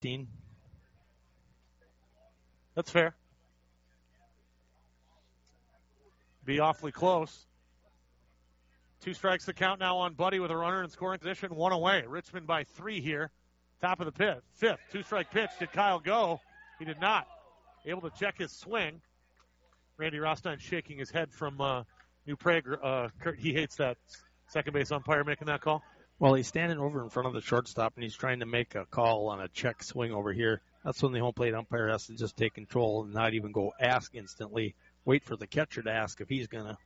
15. That's fair. Be awfully close. 2 strikes to count now on Buddy with a runner in scoring position, 1 away. Richmond by 3 here. Top of the fifth. 2-strike pitch. Did Kyle go? He did not. Able to check his swing. Randy Rostein shaking his head from New Prague. Kurt, he hates that second base umpire making that call. Well, he's standing over in front of the shortstop, and he's trying to make a call on a check swing over here. That's when the home plate umpire has to just take control and not even go ask instantly. Wait for the catcher to ask if he's going to.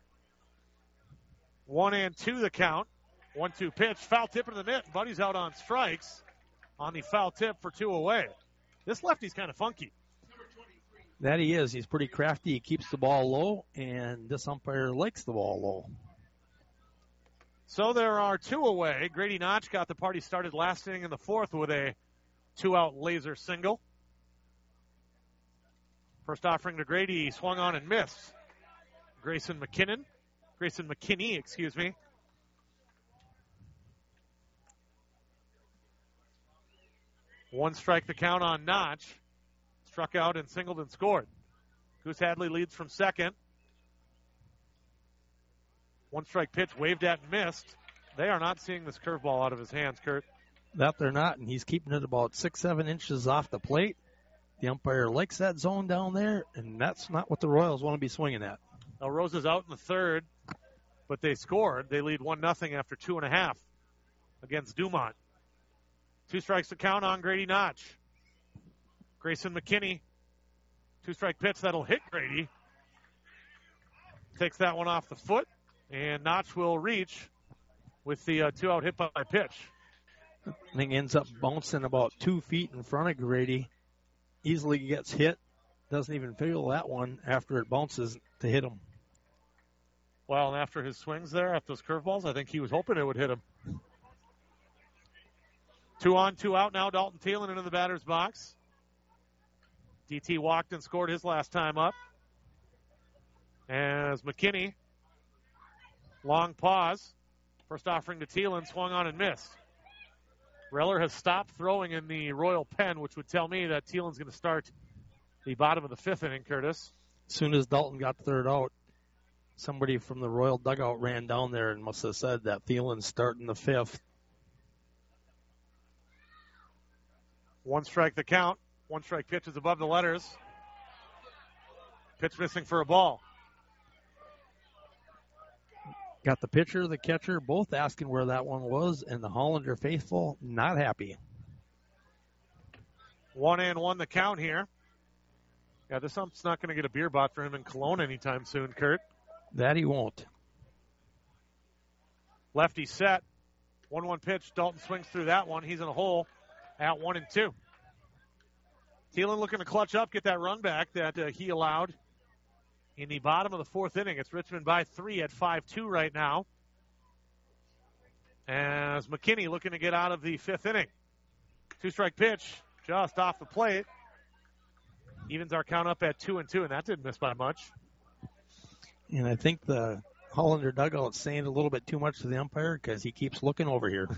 1-2 the count. 1-2 pitch. Foul tip into the mitt. Buddy's out on strikes on the foul tip for 2 away. This lefty's kind of funky. That he is. He's pretty crafty. He keeps the ball low, and this umpire likes the ball low. So there are 2 away. Grady Notch got the party started last inning in the 4th with a 2-out laser single. First offering to Grady, he swung on and missed. Grayson McKinney, excuse me. One strike to count on Notch. Struck out and singled and scored. Goose Hadley leads from second. 1-strike pitch, waved at and missed. They are not seeing this curveball out of his hands, Kurt. That they're not, and he's keeping it about 6-7 inches off the plate. The umpire likes that zone down there, and that's not what the Royals want to be swinging at. Now Rosa's out in the 3rd, but they scored. They lead 1-0 after 2.5 against Dumont. 2 strikes to count on Grady Notch. Grayson McKinney, 2-strike pitch that'll hit Grady. Takes that one off the foot, and Notch will reach with the 2-out hit by pitch. Thing ends up bouncing about 2 feet in front of Grady. Easily gets hit. Doesn't even feel that one after it bounces to hit him. Well, and after his swings there, after those curveballs, I think he was hoping it would hit him. 2 on, 2 out now. Dalton Thielen into the batter's box. DT walked and scored his last time up. As McKinney, long pause. First offering to Thielen, swung on and missed. Reller has stopped throwing in the Royal pen, which would tell me that Thielen's going to start the bottom of the 5th inning, Curtis. As soon as Dalton got 3rd out, somebody from the Royal dugout ran down there and must have said that Thielen's starting the 5th. 1 strike the count. 1-strike pitch is above the letters. Pitch missing for a ball. Got the pitcher, the catcher, both asking where that one was, and the Hollander faithful not happy. 1-1 the count here. Yeah, this ump's not going to get a beer bought for him in Cologne anytime soon, Kurt. That he won't. Lefty set. 1-1 pitch. Dalton swings through that one. He's in a hole at 1-2. Thielen looking to clutch up, get that run back that he allowed in the bottom of the 4th inning. It's Richmond by 3 at 5-2 right now. As McKinney looking to get out of the 5th inning. 2-strike pitch just off the plate. Evens our count up at 2-2, and that didn't miss by much. And I think the Hollander dugout's saying a little bit too much to the umpire because he keeps looking over here.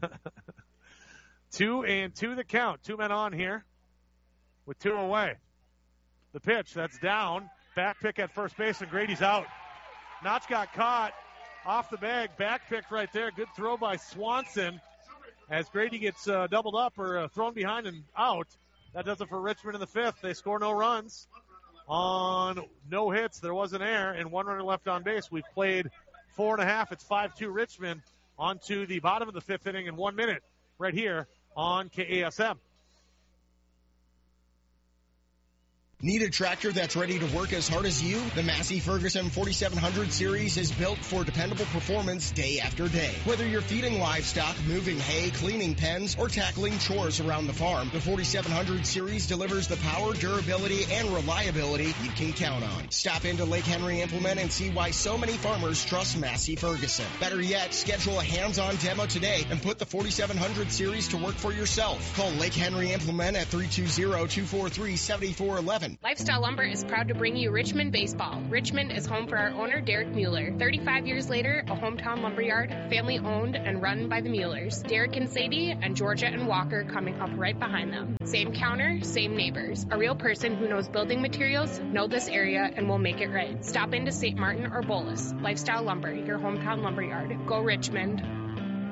2-2 the count. 2 men on here with 2 away. The pitch, that's down. Back pick at first base, and Grady's out. Notch got caught off the bag. Back pick right there. Good throw by Swanson as Grady gets doubled up or thrown behind and out. That does it for Richmond in the 5th. They score no runs on no hits. There was an error and 1 runner left on base. We've played 4.5. It's 5-2 Richmond on to the bottom of the 5th inning in 1 minute right here on KASM. Need a tractor that's ready to work as hard as you? The Massey Ferguson 4700 series is built for dependable performance day after day. Whether you're feeding livestock, moving hay, cleaning pens, or tackling chores around the farm, the 4700 series delivers the power, durability, and reliability you can count on. Stop into Lake Henry Implement and see why so many farmers trust Massey Ferguson. Better yet, schedule a hands-on demo today and put the 4700 series to work for yourself. Call Lake Henry Implement at 320-243-7411 time. Lifestyle Lumber is proud to bring you Richmond baseball. Richmond is home for our owner, Derek Mueller. 35 years later, a hometown lumberyard, family owned and run by the Muellers. Derek and Sadie and Georgia and Walker coming up right behind them. Same counter, same neighbors. A real person who knows building materials, know this area, and will make it right. Stop into St. Martin or Bolus. Lifestyle Lumber, your hometown lumberyard. Go Richmond.